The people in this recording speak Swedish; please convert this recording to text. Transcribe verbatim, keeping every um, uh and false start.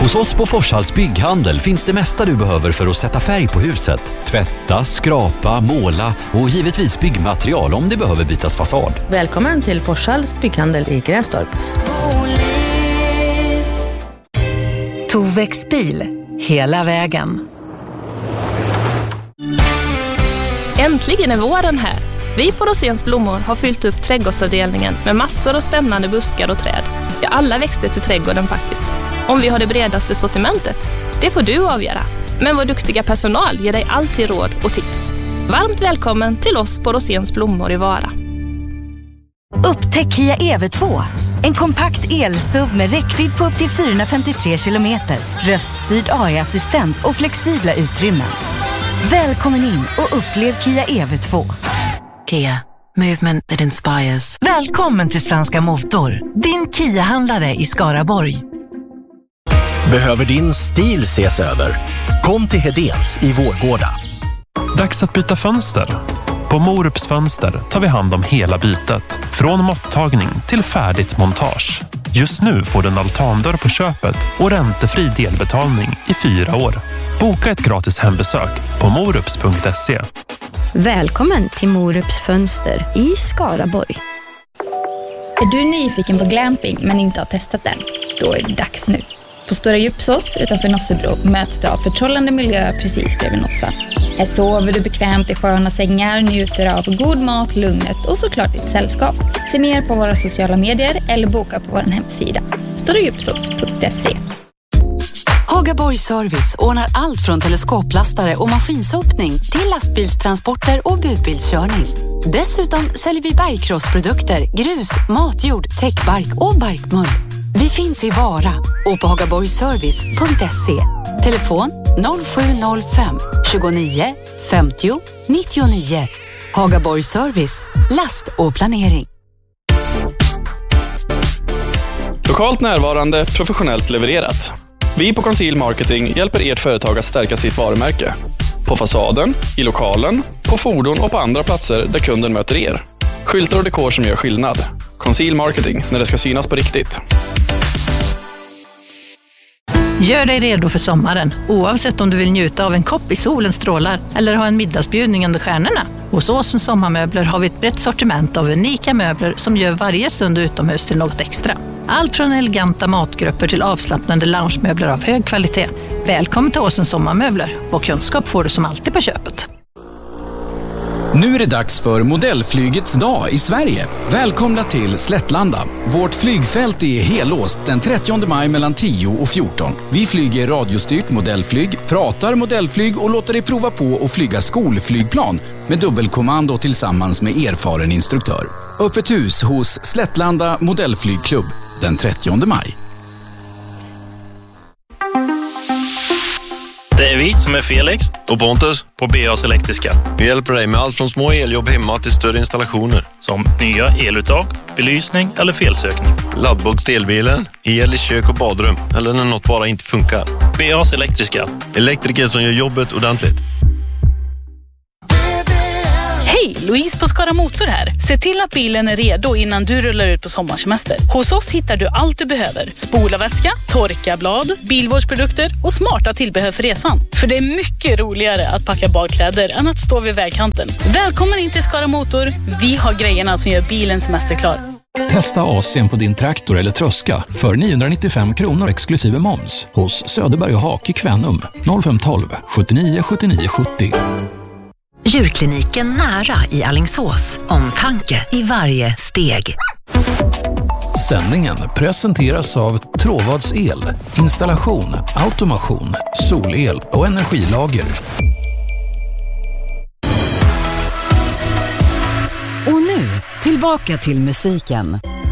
Hos oss på Forshalls bygghandel finns det mesta du behöver för att sätta färg på huset. Tvätta, skrapa, måla och givetvis byggmaterial om det behöver bytas fasad. Välkommen till Forshalls bygghandel i Grästorp. Tovex bil, hela vägen. Äntligen är våren här. Vi på Roséns blommor har fyllt upp trädgårdsavdelningen med massor av spännande buskar och träd. Ja, alla växter till trädgården faktiskt. Om vi har det bredaste sortimentet, det får du avgöra. Men vår duktiga personal ger dig alltid råd och tips. Varmt välkommen till oss på Roséns blommor i Vara. Upptäck Kia E V två. En kompakt el-S U V med räckvidd på upp till fyrahundrafemtiotre kilometer, röststyrd A I-assistent och flexibla utrymmen. Välkommen in och upplev Kia E V två. Kia, movement that inspires. Välkommen till Svenska Motor, din Kia-handlare i Skaraborg. Behöver din stil ses över? Kom till Hedéns i Vårgårda. Dags att byta fönster. På Morups fönster tar vi hand om hela bytet. Från mottagning till färdigt montage. Just nu får du en altandörr på köpet och räntefri delbetalning i fyra år. Boka ett gratis hembesök på morups punkt se. Välkommen till Morups fönster i Skaraborg. Är du nyfiken på glamping men inte har testat den? Då är det dags nu. På Stora Djupsås utanför Nossebro möts du av förtrollande miljö precis bredvid Nossa. Här sover du bekvämt i sköna sängar, njuter av god mat, lugnet och såklart ditt sällskap. Se mer på våra sociala medier eller boka på vår hemsida stora djupsås punkt se. Hagaborg Service ordnar allt från teleskoplastare och maskinsopning till lastbilstransporter och budbilskörning. Dessutom säljer vi bergkrossprodukter, grus, matjord, täckbark och barkmull. Vi finns i Vara och på hagaborgservice punkt se. Telefon noll sju noll fem tjugonio femtio nittionio. Hagaborg Service, last och planering. Lokalt närvarande, professionellt levererat. Vi på Conceal Marketing hjälper ert företag att stärka sitt varumärke. På fasaden, i lokalen, på fordon och på andra platser där kunden möter er. Skyltar och dekor som gör skillnad. Conceal Marketing, när det ska synas på riktigt. Gör dig redo för sommaren, oavsett om du vill njuta av en kopp i solens strålar eller ha en middagsbjudning under stjärnorna. Hos Åsens Sommarmöbler har vi ett brett sortiment av unika möbler som gör varje stund utomhus till något extra. Allt från eleganta matgrupper till avslappnande loungemöbler av hög kvalitet. Välkommen till Åsens Sommarmöbler och kunskap får du som alltid på köpet. Nu är det dags för modellflygets dag i Sverige. Välkomna till Slättlanda. Vårt flygfält är helåst den trettionde maj mellan tio och fjorton. Vi flyger radiostyrt modellflyg, pratar modellflyg och låter dig prova på att flyga skolflygplan med dubbelkommando tillsammans med erfaren instruktör. Öppet hus hos Slättlanda modellflygklubb den trettionde maj. Det är vi som är Felix och Pontus på B A's Elektriska. Vi hjälper dig med allt från små eljobb hemma till större installationer. Som nya eluttag, belysning eller felsökning. Laddbox till elbilen, el i kök och badrum eller när något bara inte funkar. B A's Elektriska. Elektriker som gör jobbet ordentligt. Hej, Louise på Skara Motor här. Se till att bilen är redo innan du rullar ut på sommarsemester. Hos oss hittar du allt du behöver. Spolarvätska, torkarblad, bilvårdsprodukter och smarta tillbehör för resan. För det är mycket roligare att packa badkläder än att stå vid vägkanten. Välkommen in till Skara Motor. Vi har grejerna som gör bilen semesterklar. Testa A C:n på din traktor eller tröska för niohundranittiofem kronor exklusive moms hos Söderberg och Hake Kvänum noll fem ett två sjuttionio sjuttionio sjuttio. Djurkliniken nära i Alingsås. Omtanke i varje steg. Sändningen presenteras av Tråvads el, installation, automation, solel och energilager. Och nu, tillbaka till musiken.